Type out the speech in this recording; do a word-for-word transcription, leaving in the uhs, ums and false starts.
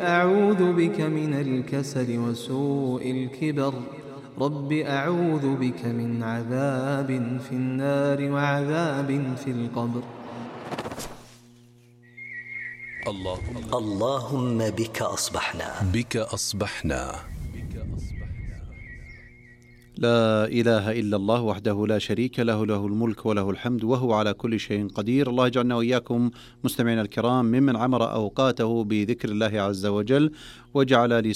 أعوذ بك من الكسل وسوء الكبر رب أعوذ بك من عذاب في النار وعذاب في القبر. اللهم, اللهم بك أصبحنا بك أصبحنا لا إله إلا الله وحده لا شريك له، له الملك وله الحمد وهو على كل شيء قدير. الله يجعلنا وإياكم مستمعين الكرام ممن عمر أوقاته بذكر الله عز وجل، وجعل